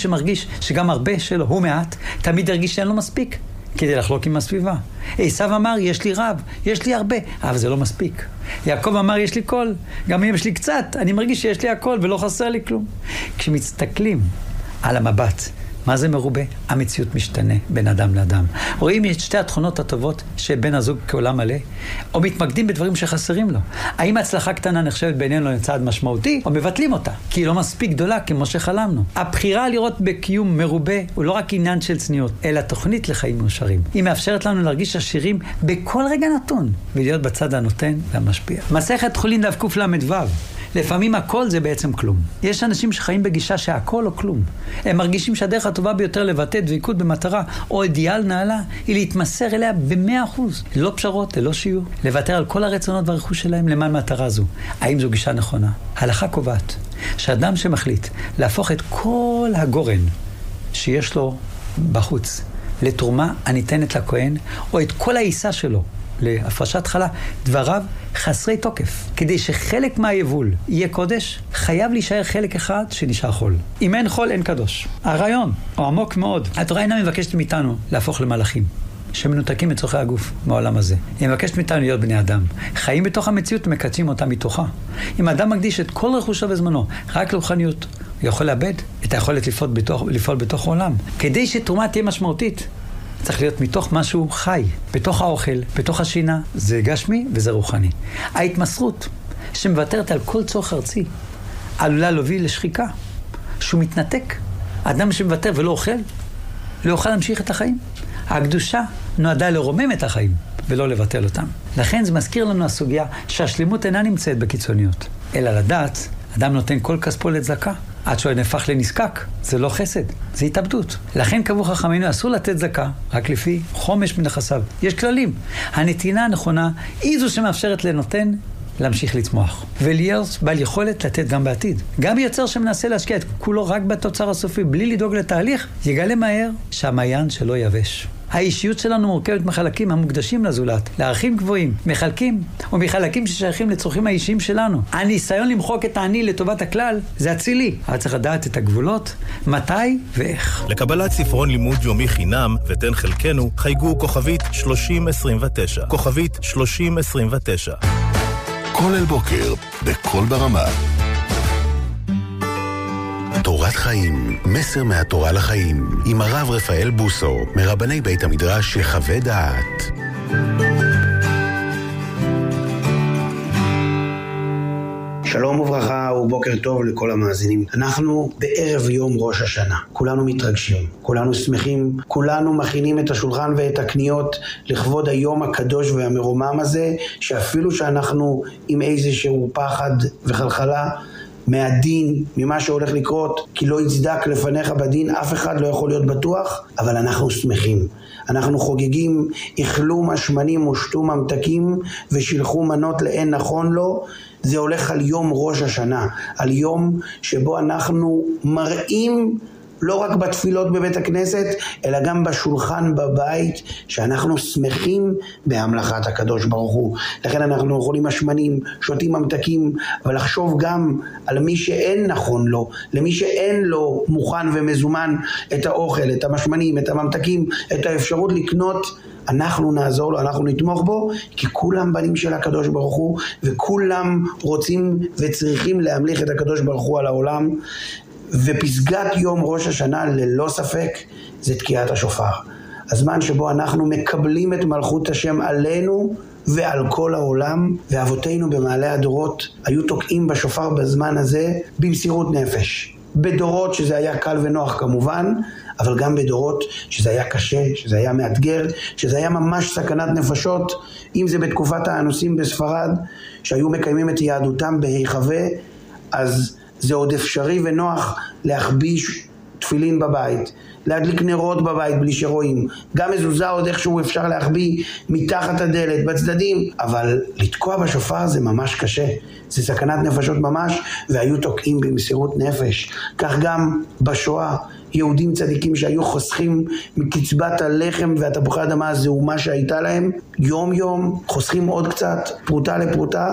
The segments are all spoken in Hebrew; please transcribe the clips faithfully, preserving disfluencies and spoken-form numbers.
שמרגיש שגם הרבה שלו הוא מעט, תמיד ירגיש שאין לו מספיק, כדי לחלוק עם הסביבה. עשיו אמר, יש לי רב, יש לי הרבה, אבל זה לא מספיק. יעקב אמר, יש לי קול, גם אם יש לי קצת, אני מרגיש שיש לי הכל ולא חסר לי כלום. כשמצטקלים על המבט, מה זה מרובה? המציאות משתנה בין אדם לאדם. רואים את שתי התכונות הטובות שבין הזוג כעולם מלא, או מתמקדים בדברים שחסרים לו. האם ההצלחה קטנה נחשבת בינינו לצעד משמעותי, או מבטלים אותה, כי היא לא מספיק גדולה כמו שחלמנו. הבחירה לראות בקיום מרובה הוא לא רק עניין של צניעות, אלא תוכנית לחיים מאושרים. היא מאפשרת לנו להרגיש עשירים בכל רגע נתון, ולהיות בצד הנותן והמשפיע. מסכת חולין דף קל"ו. לפעמים הכל זה בעצם כלום. יש אנשים שחיים בגישה שהכל או כלום. הם מרגישים שהדרך הטובה ביותר לבטא דבקות במטרה או אידיאל נעלה היא להתמסר אליה ב-מאה אחוז. ללא פשרות, ללא שיעור. לוותר על כל הרצונות והרכוש שלהם למען מטרה זו. האם זו גישה נכונה? ההלכה קובעת שאדם שמחליט להפוך את כל הגורן שיש לו בחוץ לתרומה הניתנת לכהן, או את כל העיסה שלו להפרשת חלה, דבריו חסרי תוקף. כדי שחלק מהיבול יהיה קודש, חייב להישאר חלק אחד שנשאר חול. אם אין חול, אין קדוש. הרעיון הוא עמוק מאוד. התורה אינה מבקשת מאיתנו להפוך למלאכים שמנותקים מצורכי הגוף מהעולם הזה. היא מבקשת מאיתנו להיות בני אדם. חיים בתוך המציאות ומקדשים אותה מתוכה. אם אדם מקדיש את כל רכושו וזמנו רק לרוחניות, הוא יכול לאבד את היכולת לפעול בתוך, לפעול בתוך העולם. כדי שתרומה תהיה משמעותית, צריך להיות מתוך משהו חי, בתוך האוכל, בתוך השינה, זה גשמי וזה רוחני. ההתמסרות שמוותרת על כל צורך ארצי, עלולה להוביל לשחיקה, שהוא מתנתק. האדם שמוותר ולא אוכל, לא יוכל להמשיך את החיים. הקדושה נועדה לרומם את החיים, ולא לבטל אותם. לכן זה מזכיר לנו הסוגיה שהשלימות אינה נמצאת בקיצוניות, אלא לדעת, אדם נותן כל כספו לצדקה, עד שהוא נהפך לנזקק. זה לא חסד, זה התאבדות. לכן קבעו חכמינו, אסור לתת צדקה, רק לפי חומש מנכסיו. יש כללים. הנתינה הנכונה היא זו שמאפשרת לנותן להמשיך לצמוח, ולהיות בעל יכולת לתת גם בעתיד. גם יוצר שמנסה להשקיע את כולו רק בתוצר הסופי, בלי לדאוג לתהליך, יגלה מהר שהמעיין שלא יבש. האישיות שלנו מורכבת מחלקים המוקדשים לזולת, לערכים גבוהים, מחלקים ומחלקים ששייכים לצרכים האישיים שלנו. הניסיון למחוק את העני לטובת הכלל זה אצילי, אבל צריך לדעת את הגבולות, מתי ואיך. לקבלת ספרון לימוד יומי חינם ותן חלקנו, חייגו כוכבית שלושים עשרים ותשע. כוכבית שלושים עשרים ותשע. כל אל בוקר, בכל ברמה. תורת חיים, מסר מהתורה לחיים, עם הרב רפאל בוסו, מרבני בית המדרש יחווה דעת. שלום וברכה ובוקר טוב לכל המאזינים. אנחנו בערב יום ראש השנה. כולנו מתרגשים, כולנו שמחים, כולנו מכינים את השולחן ואת הקניות לכבוד היום הקדוש והמרומם הזה, שאפילו שאנחנו עם איזשהו פחד וחלחלה, מהדין, ממה שהולך לקרות, כי לא יצדק לפניך בדין, אף אחד לא יכול להיות בטוח, אבל אנחנו שמחים. אנחנו חוגגים, איכלו משמנים ושתו ממתקים ושילחו מנות לאין נכון לו. זה הולך על יום ראש השנה, על יום שבו אנחנו מראים לא רק בתפילות בבית הכנסת, אלא גם בשולחן בבית, שאנחנו שמחים בהמלכת הקדוש ברוך הוא. לכן אנחנו אוכלים משמנים, שותים ממתקים, אבל לחשוב גם על מי שאין נכון לו, למי שאין לו מוכן ומזומן את האוכל, את המשמנים, את הממתקים, את האפשרות לקנות, אנחנו נעזור לו, אנחנו נתמוך בו, כי כולם בנים של הקדוש ברוך הוא, וכולם רוצים וצריכים להמליך את הקדוש ברוך הוא על העולם. ופסגת יום ראש השנה ללא ספק זה תקיעת השופר. הזמן שבו אנחנו מקבלים את מלכות השם עלינו ועל כל העולם, ואבותינו במעלה הדורות היו תוקעים בשופר בזמן הזה במסירות נפש. בדורות שזה היה קל ונוח כמובן, אבל גם בדורות שזה היה קשה, שזה היה מאתגר, שזה היה ממש סכנת נפשות, אם זה בתקופת האנוסים בספרד, שהיו מקיימים את יהדותם בהיחווה, אז זה עוד אפשרי ונוח להחביש תפילין בבית, להדליק נרות בבית בלי שרואים, גם מזוזה עוד איכשהו אפשר להחביא מתחת הדלת, בצדדים, אבל לתקוע בשופר זה ממש קשה, זה סכנת נפשות ממש, והיו תוקעים במסירות נפש. כך גם בשואה, יהודים צדיקים שהיו חוסכים מקצבת הלחם והתפוחי האדמה הזעומה שהייתה להם, יום יום חוסכים עוד קצת, פרוטה לפרוטה,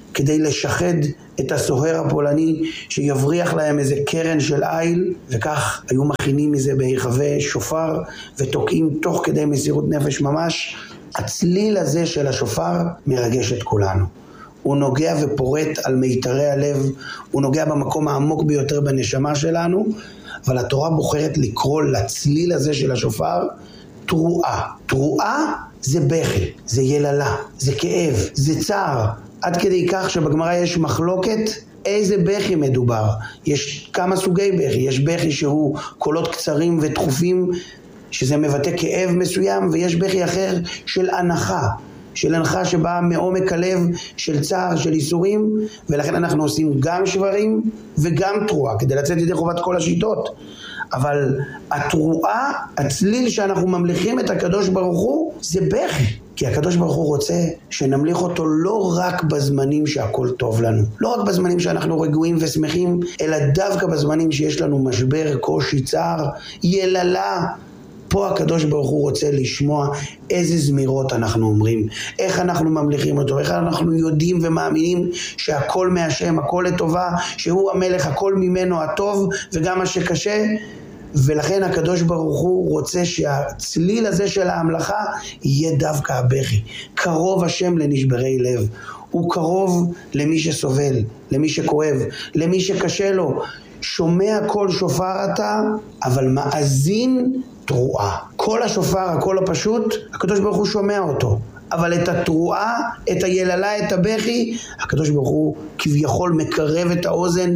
כדי לשחד את הסוהר הפולני שיבריח להם איזה קרן של איל, וכך היו מכינים מזה בהיחווה שופר ותוקעים תוך כדי מסירות נפש ממש. הצליל הזה של השופר מרגש את כולנו. הוא נוגע ופורט על מיתרי הלב, הוא נוגע במקום העמוק ביותר בנשמה שלנו, אבל התורה בוחרת לקרוא לצליל הזה של השופר תרועה. תרועה זה בכי, זה יללה, זה כאב, זה צער. עד כדי כך שבגמרא יש מחלוקת איזה בכי מדובר. יש כמה סוגי בכי, יש בכי שהוא קולות קצרים ותחופים, שזה מבטא כאב מסוים, ויש בכי אחר של הנחה, של הנחה שבאה מעומק הלב, של צער, של איסורים, ולכן אנחנו עושים גם שברים וגם תרועה, כדי לצאת ידי חובת כל השיטות. אבל התרועה, הצליל שאנחנו ממליכים את הקדוש ברוך הוא, זה בכי. כי הקדוש ברוך הוא רוצה שנמליך אותו לא רק בזמנים שהכל טוב לנו, לא רק בזמנים שאנחנו רגועים ושמחים, אלא דווקא בזמנים שיש לנו משבר, קושי, צער, יללה. פה הקדוש ברוך הוא רוצה לשמוע איזה זמירות אנחנו אומרים, איך אנחנו ממליכים אותו, איך אנחנו יודעים ומאמינים שהכל מהשם, הכל לטובה, שהוא המלך, הכל ממנו הטוב וגם מה שקשה. ולכן הקדוש ברוך הוא רוצה שהצליל הזה של ההמלכה יהיה דווקא הבכי. קרוב השם לנשברי לב, הוא קרוב למי שסובל, למי שכואב, למי שקשה לו. שומע כל שופר אתה, אבל מאזין תרועה. כל השופר, הכל הפשוט, הקדוש ברוך הוא שומע אותו. אבל את התרועה, את היללה, את הבכי, הקדוש ברוך הוא כביכול מקרב את האוזן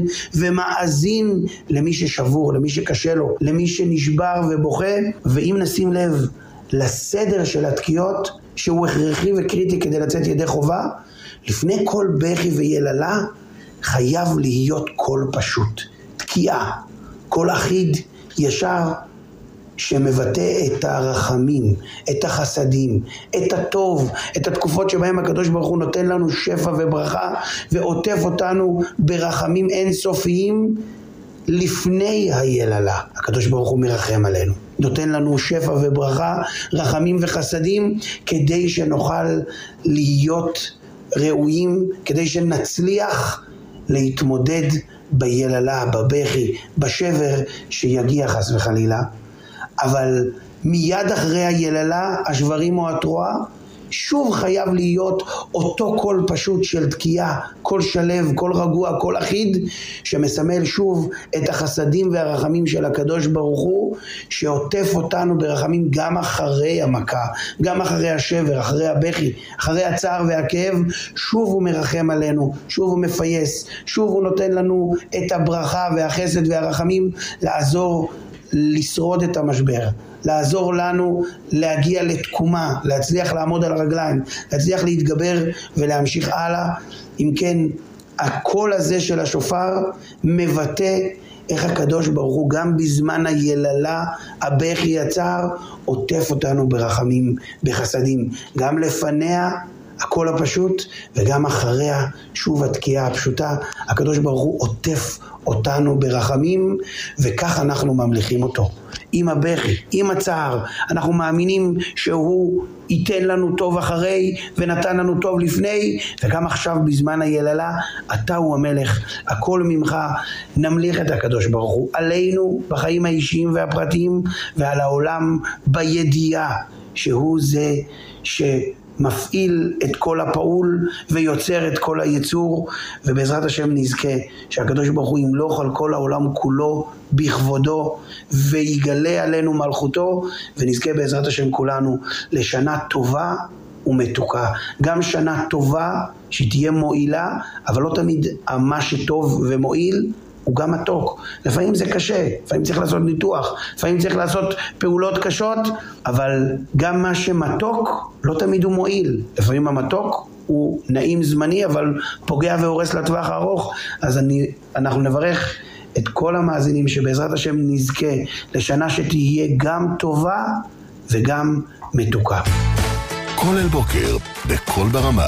ומאזין למי ששבור, למי שקשה לו, למי שנשבר ובוכה. ואם נשים לב לסדר של התקיעות, שהוא הכרחי וקריטי כדי לצאת ידי חובה, לפני כל בכי ויללה חייב להיות קול פשוט, תקיעה, קול אחיד, ישר, שמבטא את הרחמים, את החסדים, את הטוב, את התקופות שבהם הקדוש ברוך הוא נותן לנו שפע וברכה ועוטף אותנו ברחמים אינסופיים. לפני היללה הקדוש ברוך הוא מרחם עלינו, נותן לנו שפע וברכה, רחמים וחסדים, כדי שנוכל להיות ראויים, כדי שנצליח להתמודד ביללה, בבכי, בשבר שיגיע חס וחלילה. אבל מיד אחרי היללה, השברים או התרועה, שוב חייב להיות אותו קול פשוט של תקיעה, קול שלב, קול רגוע, קול אחיד, שמסמל שוב את החסדים והרחמים של הקדוש ברוך הוא, שעוטף אותנו ברחמים גם אחרי המכה, גם אחרי השבר, אחרי הבכי, אחרי הצער והכאב. שוב הוא מרחם עלינו, שוב הוא מפייס, שוב הוא נותן לנו את הברכה והחסד והרחמים לעזור לשרוד את המשבר, לעזור לנו להגיע לתקומה, להצליח לעמוד על הרגליים, להצליח להתגבר ולהמשיך הלאה. אם כן, הקול הזה של השופר מבטא איך הקדוש ברוך הוא גם בזמן היללה, הבכי, הצער, עוטף אותנו ברחמים, בחסדים, גם לפניה הקול הפשוט וגם אחריה שוב התקיעה הפשוטה. הקדוש ברוך הוא עוטף אותנו ברחמים, וכך אנחנו ממליכים אותו. עם הבכי, עם הצער, אנחנו מאמינים שהוא ייתן לנו טוב אחרי ונתן לנו טוב לפני, וגם עכשיו בזמן היללה אתה הוא המלך, הכל ממך. נמליך את הקדוש ברוך הוא עלינו בחיים האישיים והפרטיים, ועל העולם בידיעה שהוא זה ש מפעיל את כל הפעול ויוצר את כל היצור. ובעזרת השם נזכה שהקדוש ברוך הוא ימלוך על כל העולם כולו בכבודו ויגלה עלינו מלכותו, ונזכה בעזרת השם כולנו לשנה טובה ומתוקה. גם שנה טובה שתהיה מועילה, אבל לא תמיד מה שטוב ומועיל הוא גם מתוק. לפעמים זה קשה, לפעמים צריך לעשות ניתוח, לפעמים צריך לעשות פעולות קשות, אבל גם מה שמתוק לא תמיד הוא מועיל. לפעמים המתוק הוא נעים זמני, אבל פוגע והורס לטווח הארוך. אז אני, אנחנו נברך את כל המאזינים שבעזרת השם נזכה לשנה שתהיה גם טובה וגם מתוקה. כל אל בוקר, בכל ברמה.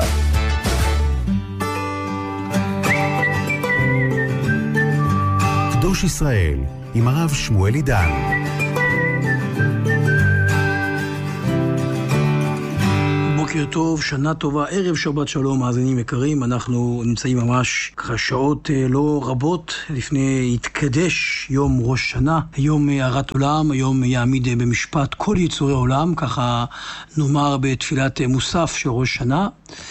קדוש ישראל, עם הרב שמואל עידן. בוקר טוב, שנה טובה, ערב שבת שלום, מאזינים יקרים. אנחנו נמצאים ממש ככה שעות לא רבות לפני התקדש יום ראש שנה, יום הרת עולם, היום יעמיד במשפט כל יצורי עולם, ככה נאמר בתפילת מוסף של ראש שנה.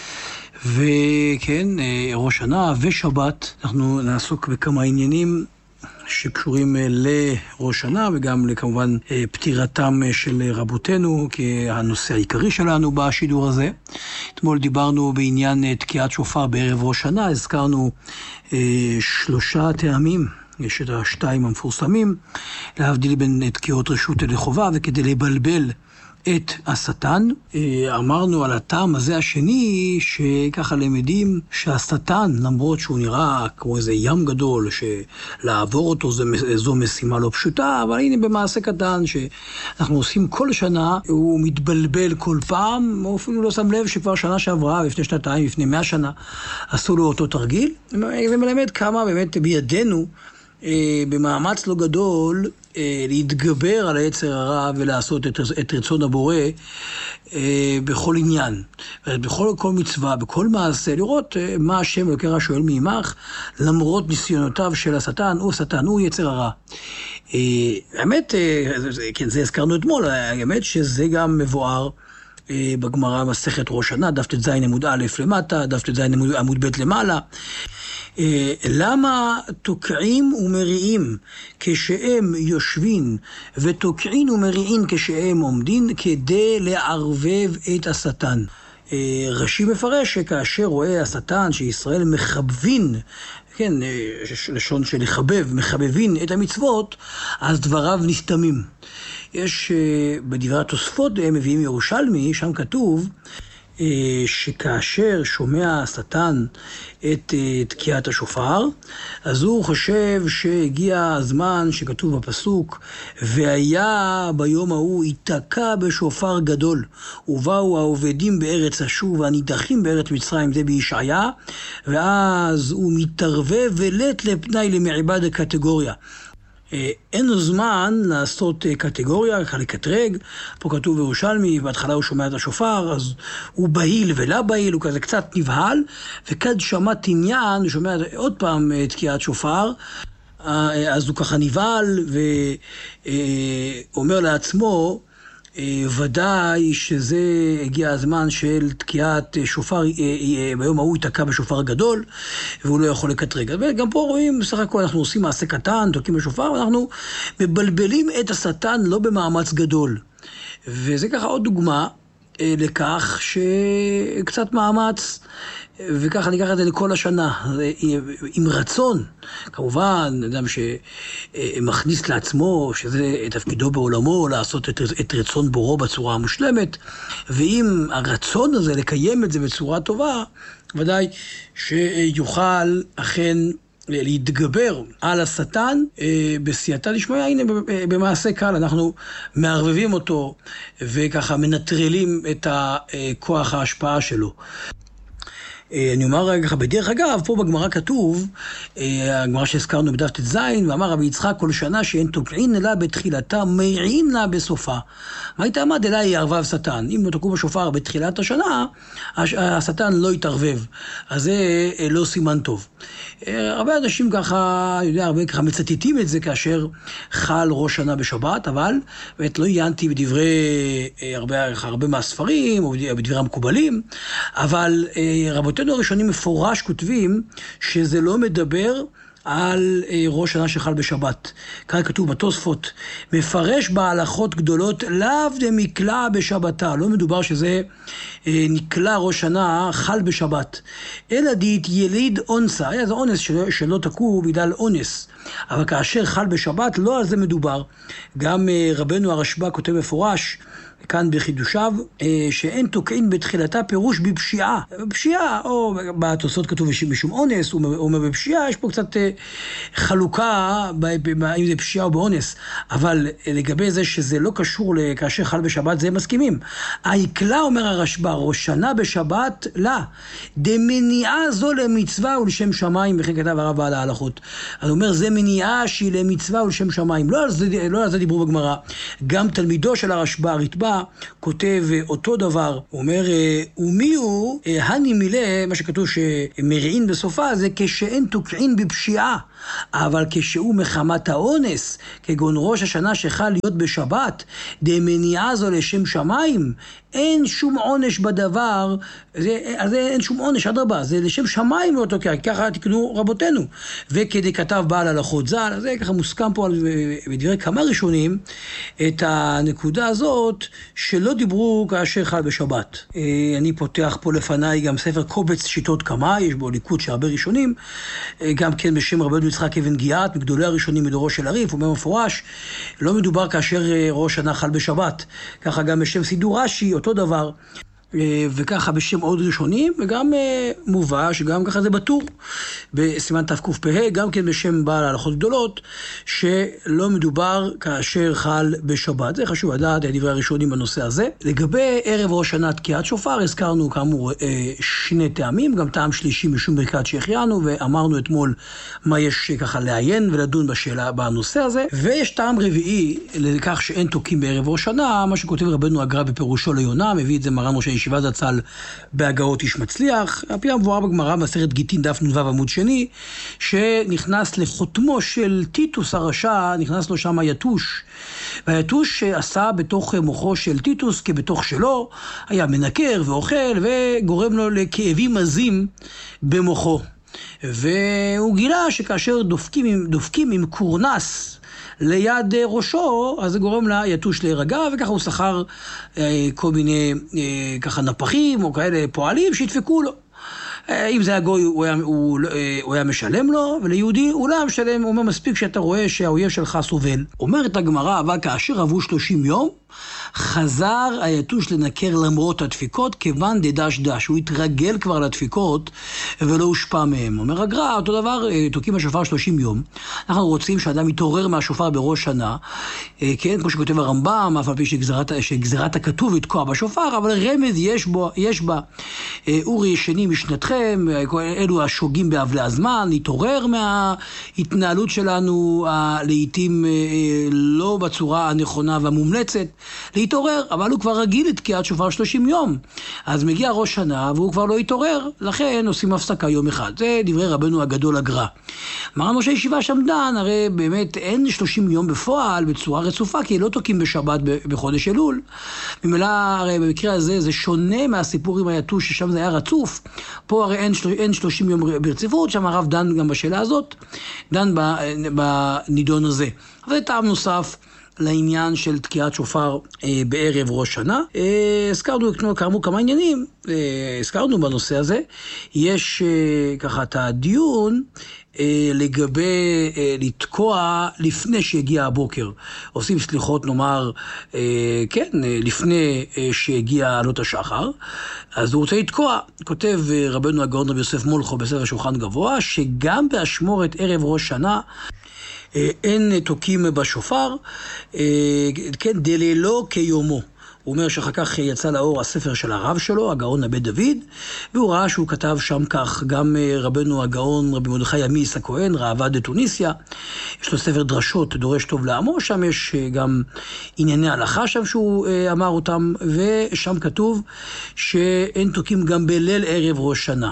וכן, ראש שנה ושבת, אנחנו נעסוק בכמה עניינים שקשורים לראש שנה וגם כמובן פטירתם של רבותינו כהנושא העיקרי שלנו בשידור הזה. אתמול דיברנו בעניין תקיעת שופר בערב ראש שנה, הזכרנו אה, שלושה טעמים, יש את השתיים המפורסמים, להבדיל בין תקיעות רשות לחובה וכדי לבלבל את השטן. אמרנו על הטעם הזה השני, שככה למדים שהשטן, למרות שהוא נראה כמו איזה ים גדול, שלעבור אותו זו, זו משימה לא פשוטה, אבל הנה במעשה קטן שאנחנו עושים כל שנה, הוא מתבלבל כל פעם, הוא אפילו לא שם לב שכבר שנה שעברה, לפני שנתיים, לפני מאה שנה, עשו לו אותו תרגיל. זה מלמד כמה באמת בידינו, במאמץ לא גדול, להתגבר על היצר הרע ולעשות את, את רצון הבורא בכל עניין. בכל כל מצווה, בכל מעשה, לראות מה השם אלוקי שואל מעמך, למרות ניסיונותיו של השטן, הוא השטן, הוא יצר הרע. האמת, כן, זה הזכרנו אתמול, האמת שזה גם מבואר בגמרא מסכת ראש שנה, דף ט"ז עמוד א' למטה, דף ט"ז עמוד ב' למעלה. למה תוקעים ומריעים כשהם יושבים ותוקעים ומריעים כשהם עומדים? כדי לערבב את השטן. רש"י מפרש שכאשר רואה השטן שישראל מחבבין, כן, לשון של לחבב, מחבבין את המצוות, אז דבריו נסתמים. יש בדברי התוספות מביאים ירושלמי, שם כתוב שכאשר שומע השטן את תקיעת השופר, אז הוא חושב שהגיע הזמן שכתוב בפסוק, והיה ביום ההוא ייתקע בשופר גדול, ובאו העובדים בארץ אשור והנידחים בארץ מצרים, זה בישעיה, ואז הוא מתערבב ולט לפני למעבד הקטגוריה. אין לו זמן לעשות קטגוריה, לקטרג. פה כתוב בירושלמי, בהתחלה הוא שומע את השופר, אז הוא בהיל ולא בהיל, הוא כזה קצת נבהל, וכד שמע עניין, הוא שומע עוד פעם תקיעת שופר, אז הוא ככה נבהל, ואומר לעצמו, ודאי שזה הגיע הזמן של תקיעת שופר, ביום ההוא ייתקע בשופר גדול, והוא לא יכול לקטרג. וגם פה רואים, בסך הכל אנחנו עושים מעשה קטן, תוקעים בשופר, ואנחנו מבלבלים את השטן לא במאמץ גדול. וזה ככה עוד דוגמה לכך שקצת מאמץ, וככה ניקח את זה לכל השנה, עם רצון. כמובן, אדם שמכניס לעצמו, שזה תפקידו בעולמו, לעשות את, את רצון בורו בצורה המושלמת, ואם הרצון הזה לקיים את זה בצורה טובה, ודאי שיוכל אכן להתגבר על השטן בסייעתא דשמיא. הנה במעשה קל אנחנו מערבבים אותו וככה מנטרלים את כוח ההשפעה שלו. אני אומר רגע, בדרך אגב, פה בגמרא כתוב, הגמרא שהזכרנו בדף ט"ז, ואמר רבי יצחק כל שנה שאין תוקעין אלא בתחילתה, מריעים לה בסופה. מה הייתה עמד אלא יערבב שטן? אם תוקעו בשופר בתחילת השנה, השטן לא יתערבב. אז זה לא סימן טוב. הרבה אנשים ככה, יודע, הרבה ככה מצטטים את זה כאשר חל ראש שנה בשבת, אבל באמת לא עיינתי בדברי הרבה, הרבה מהספרים, או בדברי המקובלים, אבל רבותינו הראשונים מפורש כותבים שזה לא מדבר על ראש שנה שחל בשבת. כאן כתוב בתוספות, מפרש בהלכות גדולות לאו דמקלע בשבתה. לא מדובר שזה נקלע ראש שנה חל בשבת. אלא דית יליד אונסה. היה זה אונס שלא, שלא תקעו בגלל אונס. אבל כאשר חל בשבת, לא על זה מדובר. גם רבנו הרשב"א כותב מפורש, כאן בחידושיו, שאין תוקעין בתחילתה פירוש בפשיעה. בפשיעה, או בתוספות כתוב משום אונס, הוא אומר בפשיעה, יש פה קצת חלוקה, אם זה פשיעה או באונס, אבל לגבי זה שזה לא קשור כאשר חל בשבת, זה מסכימים. העיקלה, אומר הרשב"א, ראש שנה בשבת, לה, דמניעה זו למצווה ולשם שמיים, וכן כתב הרב על ההלכות. אז הוא אומר, זה מניעה שהיא למצווה ולשם שמיים. לא על זה, לא על זה דיברו בגמרא. גם תלמידו של הרשב"א, הרתב"א, כותב אותו דבר. הוא אומר, ומי הוא הני מילא, מה שכתוב שמרעין בסופה, זה כשאין תוקעין בפשיעה. אבל כשהוא מחמת האונס, כגון ראש השנה שחל להיות בשבת, דמניעה זו לשם שמיים, אין שום עונש בדבר, זה, זה אין שום עונש, אדרבה, זה לשם שמיים לא תוקע, ככה תקנו רבותינו. וכדי כתב בעל הלכות ז"ל, זה ככה מוסכם פה בדברי כמה ראשונים, את הנקודה הזאת שלא דיברו כאשר חל בשבת. אני פותח פה לפניי גם ספר קובץ שיטות כמה, יש בו ליקוד שהרבה ראשונים, גם כן בשם רבנו יצחק אבן גיאת, מגדולי הראשונים מדורו של הריף, הוא אומר מפורש, לא מדובר כאשר ראש שנה חל בשבת, ככה גם בשם סידור רש"י, אותו דבר, וככה בשם עוד ראשונים, וגם מובא שגם ככה זה בטור, בסימן תקפ"ה, גם כן בשם בעל הלכות גדולות, שלא מדובר כאשר חל בשבת. זה חשוב לדעת, הדברי הראשונים בנושא הזה. לגבי ערב ראש שנה תקיעת שופר, הזכרנו כאמור שני טעמים, גם טעם שלישי משום ברכת שהחיינו, ואמרנו אתמול מה יש ככה לעיין ולדון בשאלה בנושא הזה, ויש טעם רביעי לכך שאין תוקים בערב ראש שנה, מה שכותב רבנו הגר"א בפירושו ליונה, מביא את זה מרן ראש הישיבה זצ"ל בהגאות איש מצליח, על פי המבואר בגמרא במסכת גיטין דף נ"ו עמוד שני, שנכנס לחותמו של טיטוס הרשע, נכנס לו שם יתוש, והיתוש עשה בתוך מוחו של טיטוס כבתוך שלו, היה מנקר ואוכל וגורם לו לכאבים עזים במוחו. והוא גילה שכאשר דופקים, דופקים עם קורנס ליד ראשו, אז זה גורם ליתוש להירגע, וככה הוא שכר אה, כל מיני אה, ככה נפחים או כאלה פועלים שידפקו לו. אה, אם זה היה גוי, הוא היה, הוא, אה, הוא היה משלם לו, וליהודי הוא לא משלם, הוא אומר מספיק שאתה רואה שהאויב שלך סובל. אומרת הגמרא, אבל כאשר עברו שלושים יום, חזר היתוש לנקר למרות הדפיקות, כיוון דדש דש, הוא התרגל כבר לדפיקות ולא הושפע מהם. אומר הגר"א, אותו דבר, תוקים השופר שלושים יום, אנחנו רוצים שאדם יתעורר מהשופר בראש שנה, כן, כמו שכותב הרמב"ם, אף על פי שגזרת, שגזרת הכתוב יתקוע בשופר, אבל רמז יש, בו, יש בה, אורי שני משנתכם, אלו השוגים באבלי הזמן, להתעורר מההתנהלות שלנו, לעתים לא בצורה הנכונה והמומלצת, להתעורר, אבל הוא כבר רגיל לתקיעת שופר שלושים יום. אז מגיע ראש שנה והוא כבר לא יתעורר, לכן עושים הפסקה יום אחד. זה דברי רבנו הגדול הגר"א. מרן ראש הישיבה שם דן, הרי באמת אין שלושים יום בפועל בצורה רצופה, כי לא תוקים בשבת בחודש אלול. ממילא הרי במקרה הזה זה שונה מהסיפור עם היתוש, ששם זה היה רצוף. פה הרי אין, אין שלושים יום ברציפות, שם הרב דן גם בשאלה הזאת, דן בנידון הזה. אבל זה טעם נוסף לעניין של תקיעת שופר אה, בערב ראש שנה. אה, הזכרנו כאמור כמה עניינים, אה, הזכרנו בנושא הזה. יש אה, ככה את הדיון אה, לגבי אה, לתקוע לפני שהגיע הבוקר. עושים סליחות נאמר, אה, כן, אה, לפני אה, שהגיע עלות השחר, אז הוא רוצה לתקוע. כותב אה, רבנו הגאון רבי יוסף מולכו בספר שולחן גבוה, שגם באשמורת ערב ראש שנה, אין תוקים בשופר, כן, דלילו כיומו. הוא אומר שאחר כך יצא לאור הספר של הרב שלו, הגאון הבית דוד, והוא ראה שהוא כתב שם כך, גם רבנו הגאון רבי מרדכי עמיס הכהן, ראב"ד דתוניסיה, יש לו ספר דרשות, דורש טוב לעמו, שם יש גם ענייני הלכה שם שהוא אמר אותם, ושם כתוב שאין תוקים גם בליל ערב ראש שנה.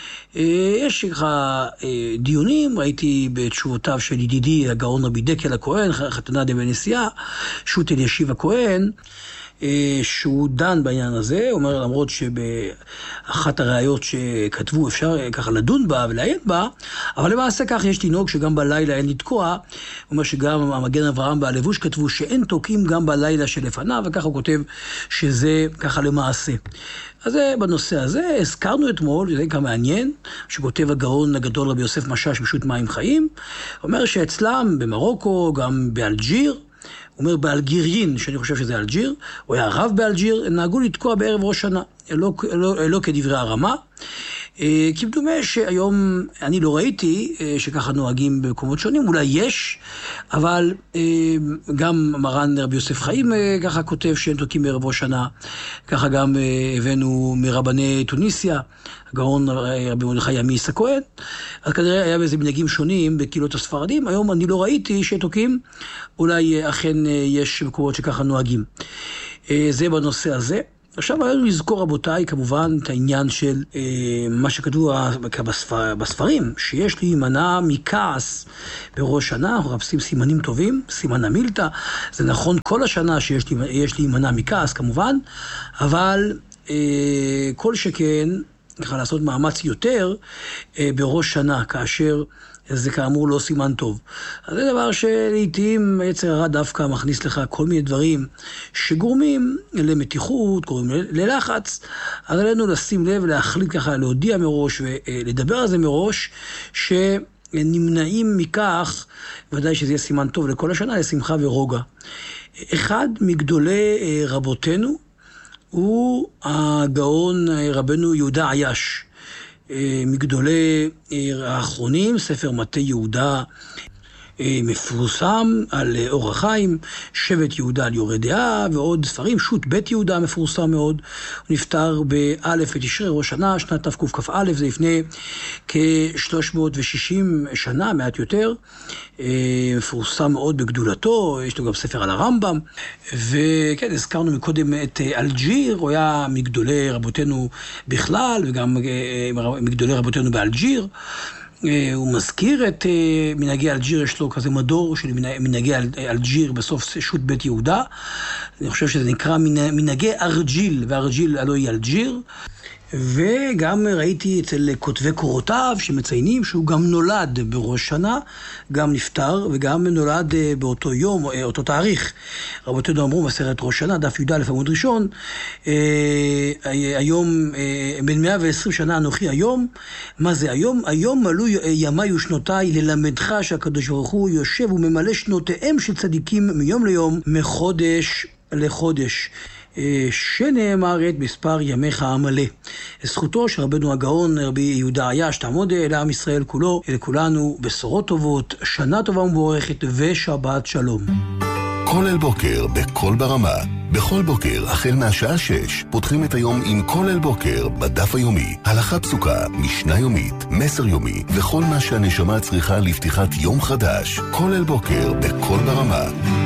יש לך דיונים, ראיתי בתשובותיו של ידידי הגאון רבי דקל הכהן, חתנה דבן נשיאה, שו"ת אלישיב הכהן, שהוא דן בעניין הזה, הוא אומר למרות שבאחת הראיות שכתבו אפשר ככה לדון בה ולעיין בה, אבל למעשה כך יש לנהוג שגם בלילה אין לתקוע. הוא אומר שגם המגן אברהם והלבוש כתבו שאין תוקים גם בלילה שלפניו, וככה הוא כותב שזה ככה למעשה. אז זה בנושא הזה, הזכרנו אתמול, זה כמה מעניין, שכותב הגאון הגדול רבי יוסף משאש פשוט מים חיים, אומר שאצלם במרוקו, גם באלג'יר, הוא אומר באלגיריין, שאני חושב שזה אלג'יר, הוא היה רב באלג'יר, נהגו לתקוע בערב ראש שנה, לא, לא, לא כדברי הרמה, כמדומה שהיום אני לא ראיתי שככה נוהגים במקומות שונים, אולי יש, אבל גם מרן רבי יוסף חיים ככה כותב שהם תוקעים בערב ראש שנה, ככה גם הבאנו מרבני טוניסיה, הגאון רבי מרדכי ימיס הכהן, אז כנראה היה באיזה מנהגים שונים בקהילות הספרדים, היום אני לא ראיתי שתוקעים, אולי אכן יש מקומות שככה נוהגים. זה בנושא הזה. עכשיו היה לזכור רבותיי כמובן את העניין של אה, מה שכתוב בספר, בספרים, שיש להימנע מכעס בראש שנה, אנחנו מחפשים סימנים טובים, סימן המילתא, זה נכון כל השנה שיש להימנע מכעס כמובן, אבל אה, כל שכן, ככה לעשות מאמץ יותר אה, בראש שנה, כאשר זה כאמור לא סימן טוב. אז זה דבר שלעיתים יצר הרע דווקא מכניס לך כל מיני דברים שגורמים למתיחות, גורמים ללחץ, אז עלינו לשים לב, להחליט ככה, להודיע מראש ולדבר על זה מראש, שנמנעים מכך, ודאי שזה יהיה סימן טוב לכל השנה, לשמחה ורוגע. אחד מגדולי רבותינו הוא הגאון רבנו יהודה עייש, מגדולי האחרונים, ספר מטה יהודה מפורסם על אור החיים, שבט יהודה על יורה דעה, ועוד ספרים, שו"ת בית יהודה מפורסם מאוד. הוא נפטר באלף בתשרי ראש שנה, שנת תקכ"א, זה לפני כ-שלוש מאות ושישים שנה, מעט יותר. מפורסם מאוד בגדולתו, יש לו גם ספר על הרמב"ם, וכן, הזכרנו מקודם את אלג'יר, הוא היה מגדולי רבותינו בכלל, וגם מגדולי רבותינו באלג'יר. הוא מזכיר את מנהגי אלג'יר, יש לו כזה מדור של מנהגי אלג'יר בסוף שו"ת בית יהודה. אני חושב שזה נקרא מנהגי ארג'יל, וארג'יל הלוא היא אלג'יר. וגם ראיתי אצל כותבי קורותיו שמציינים שהוא גם נולד בראש שנה, גם נפטר וגם נולד באותו יום, אותו תאריך. רבותינו אמרו מסכת ראש שנה, דף י"א עמוד ראשון, היום, בין מאה ועשרים שנה אנוכי היום. מה זה היום? היום מלאו ימיי ושנותיי ללמדך שהקדוש ברוך הוא יושב וממלא שנותיהם של צדיקים מיום ליום, מחודש לחודש. שנאמר את מספר ימיך המלא. זכותו של רבנו הגאון רבי יהודה עייש תעמוד לעם ישראל כולו, לכולנו בשורות טובות, שנה טובה ומבורכת ושבת שלום. כל אל בוקר בכל ברמה. בכל בוקר החל מהשעה שש פותחים את היום עם כל אל בוקר בדף היומי, הלכה פסוקה, משנה יומית, מסר יומי וכל מה שהנשמה צריכה לפתיחת יום חדש. כל אל בוקר בכל ברמה.